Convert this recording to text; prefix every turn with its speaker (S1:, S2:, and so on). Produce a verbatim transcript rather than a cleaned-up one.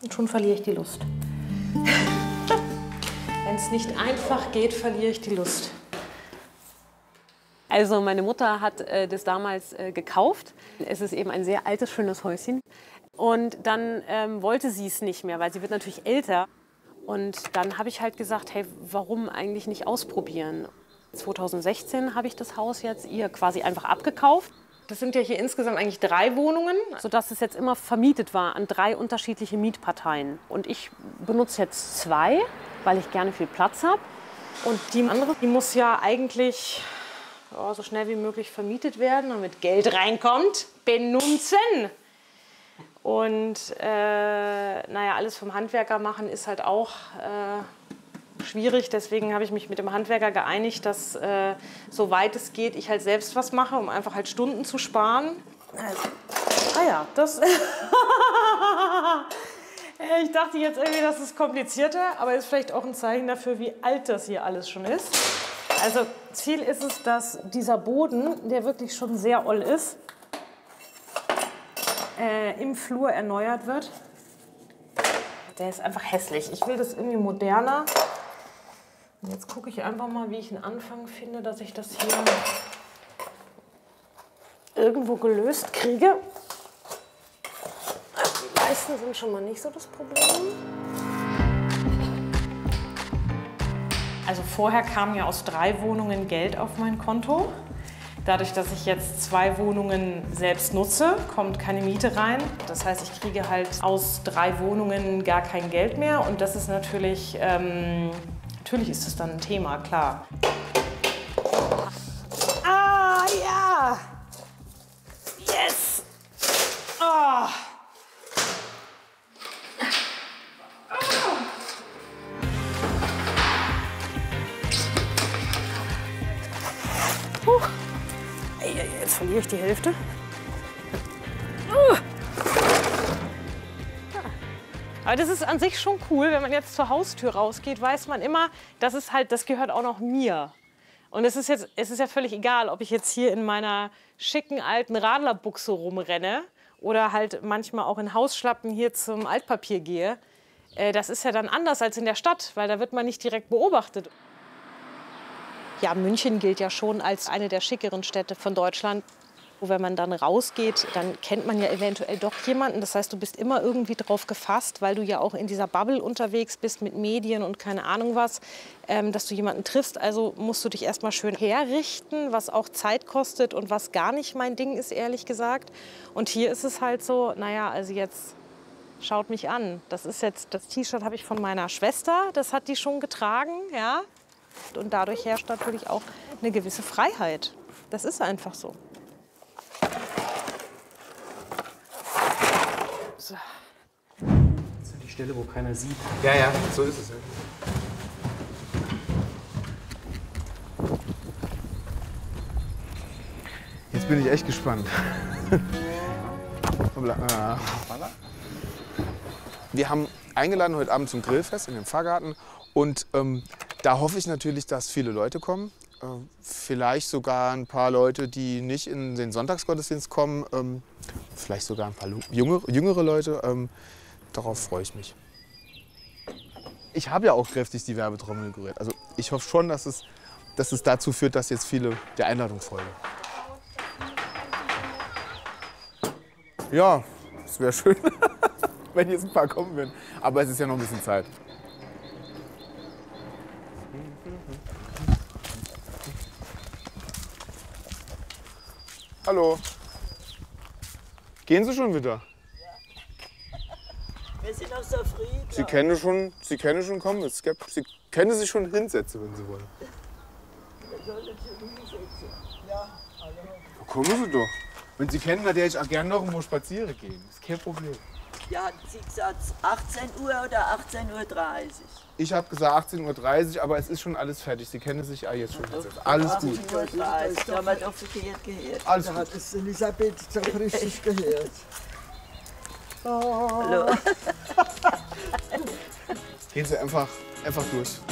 S1: Und schon verliere ich die Lust. Wenn es nicht einfach geht, verliere ich die Lust.
S2: Also meine Mutter hat äh, das damals äh, gekauft. Es ist eben ein sehr altes, schönes Häuschen. Und dann ähm, wollte sie es nicht mehr, weil sie wird natürlich älter. Und dann habe ich halt gesagt, hey, warum eigentlich nicht ausprobieren? zweitausendsechzehn habe ich das Haus jetzt ihr quasi einfach abgekauft.
S1: Das sind ja hier insgesamt eigentlich drei Wohnungen.
S2: Sodass es jetzt immer vermietet war an drei unterschiedliche Mietparteien. Und ich benutze jetzt zwei, weil ich gerne viel Platz habe.
S1: Und die andere, die muss ja eigentlich oh, so schnell wie möglich vermietet werden, damit Geld reinkommt. Benutzen! Und äh, naja, alles vom Handwerker machen ist halt auch äh, schwierig. Deswegen habe ich mich mit dem Handwerker geeinigt, dass äh, soweit es geht, ich halt selbst was mache, um einfach halt Stunden zu sparen. Also, ah ja, das... Ich dachte jetzt irgendwie, das ist komplizierter, aber ist vielleicht auch ein Zeichen dafür, wie alt das hier alles schon ist. Also Ziel ist es, dass dieser Boden, der wirklich schon sehr oll ist, äh, im Flur erneuert wird. Der ist einfach hässlich. Ich will das irgendwie moderner. Und jetzt gucke ich einfach mal, wie ich einen Anfang finde, dass ich das hier irgendwo gelöst kriege. Die Leisten sind schon mal nicht so das Problem. Also vorher kam ja aus drei Wohnungen Geld auf mein Konto. Dadurch, dass ich jetzt zwei Wohnungen selbst nutze, kommt keine Miete rein. Das heißt, ich kriege halt aus drei Wohnungen gar kein Geld mehr. Und das ist natürlich, ähm, natürlich ist das dann ein Thema, klar. Ah, ja! Yes! Oh. Puh. Jetzt verliere ich die Hälfte. Aber das ist an sich schon cool, wenn man jetzt zur Haustür rausgeht, weiß man immer, das ist halt, das gehört auch noch mir. Und es ist jetzt, es ist ja völlig egal, ob ich jetzt hier in meiner schicken alten Radlerbuchse rumrenne oder halt manchmal auch in Hausschlappen hier zum Altpapier gehe. Das ist ja dann anders als in der Stadt, weil da wird man nicht direkt beobachtet. Ja, München gilt ja schon als eine der schickeren Städte von Deutschland. Wenn man dann rausgeht, dann kennt man ja eventuell doch jemanden. Das heißt, du bist immer irgendwie drauf gefasst, weil du ja auch in dieser Bubble unterwegs bist mit Medien und keine Ahnung was, ähm, dass du jemanden triffst. Also musst du dich erstmal schön herrichten, was auch Zeit kostet und was gar nicht mein Ding ist, ehrlich gesagt. Und hier ist es halt so, naja, also jetzt schaut mich an. Das ist jetzt, das T-Shirt habe ich von meiner Schwester, das hat die schon getragen, ja. Und dadurch herrscht natürlich auch eine gewisse Freiheit. Das ist einfach so. So.
S3: Das ist die Stelle, wo keiner sieht.
S4: Ja, ja, so ist es. Ja. Jetzt bin ich echt gespannt. Wir haben eingeladen heute Abend zum Grillfest in den Pfarrgarten. Und ähm, da hoffe ich natürlich, dass viele Leute kommen. Äh, vielleicht sogar ein paar Leute, die nicht in den Sonntagsgottesdienst kommen. Ähm, vielleicht sogar ein paar junge, jüngere Leute. Ähm, darauf freue ich mich. Ich habe ja auch kräftig die Werbetrommel gerührt. Also ich hoffe schon, dass es, dass es dazu führt, dass jetzt viele der Einladung folgen. Ja, es wäre schön, wenn jetzt ein paar kommen würden. Aber es ist ja noch ein bisschen Zeit. Hallo. Gehen Sie schon wieder?
S5: Ja. Wir sind aus der Früh.
S4: Sie können schon, Sie können schon kommen. Sie können sich schon hinsetzen, wenn Sie wollen.
S5: Wir sollen uns schon hinsetzen. Ja, hallo.
S4: Ja, kommen Sie doch. Wenn Sie kennen, dann hätte ich auch gerne noch irgendwo spazieren gehen. Das ist kein Problem.
S5: Ja, hatten Sie gesagt achtzehn Uhr oder achtzehn Uhr dreißig?
S4: Ich habe gesagt achtzehn Uhr dreißig, aber es ist schon alles fertig. Sie kennen sich auch jetzt schon hinsetzen. Alles gut.
S5: achtzehn Uhr dreißig, da haben wir doch verkehrt gehört.
S4: Alles
S6: Da
S4: gut.
S6: hat es Elisabeth so richtig gehört. Oh.
S5: Hallo.
S4: Gehen Sie einfach, einfach durch.